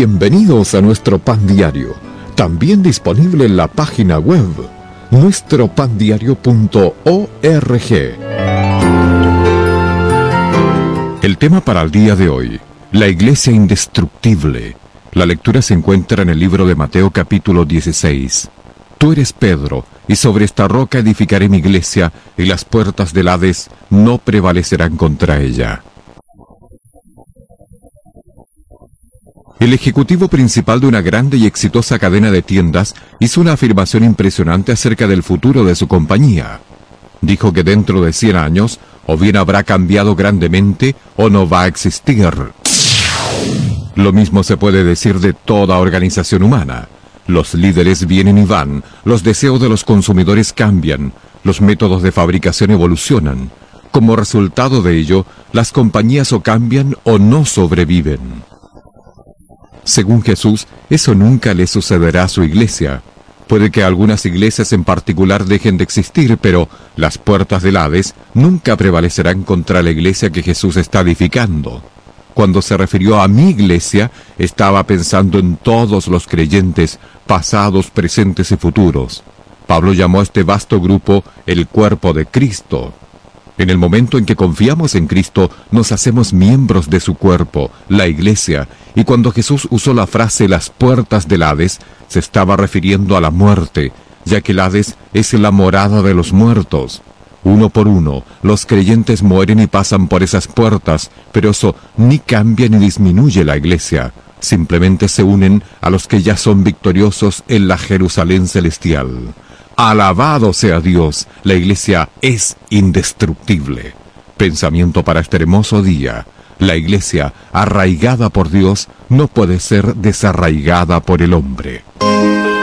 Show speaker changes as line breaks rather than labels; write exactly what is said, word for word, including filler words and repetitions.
Bienvenidos a nuestro Pan Diario, también disponible en la página web nuestro pan diario punto org. El tema para el día de hoy: la iglesia indestructible. La lectura se encuentra en el libro de Mateo capítulo dieciséis. Tú eres Pedro, y sobre esta roca edificaré mi iglesia, y las puertas del Hades no prevalecerán contra ella. El ejecutivo principal de una grande y exitosa cadena de tiendas hizo una afirmación impresionante acerca del futuro de su compañía. Dijo que dentro de cien años, o bien habrá cambiado grandemente, o no va a existir. Lo mismo se puede decir de toda organización humana. Los líderes vienen y van, los deseos de los consumidores cambian, los métodos de fabricación evolucionan. Como resultado de ello, las compañías o cambian o no sobreviven. Según Jesús, eso nunca le sucederá a su iglesia. Puede que algunas iglesias en particular dejen de existir, pero las puertas del Hades nunca prevalecerán contra la iglesia que Jesús está edificando. Cuando se refirió a mi iglesia, estaba pensando en todos los creyentes, pasados, presentes y futuros. Pablo llamó a este vasto grupo el cuerpo de Cristo. En el momento en que confiamos en Cristo, nos hacemos miembros de su cuerpo, la iglesia, y cuando Jesús usó la frase las puertas del Hades, se estaba refiriendo a la muerte, ya que el Hades es la morada de los muertos. Uno por uno, los creyentes mueren y pasan por esas puertas, pero eso ni cambia ni disminuye la iglesia. Simplemente se unen a los que ya son victoriosos en la Jerusalén celestial. Alabado sea Dios, la iglesia es indestructible. Pensamiento para este hermoso día: la iglesia, arraigada por Dios, no puede ser desarraigada por el hombre.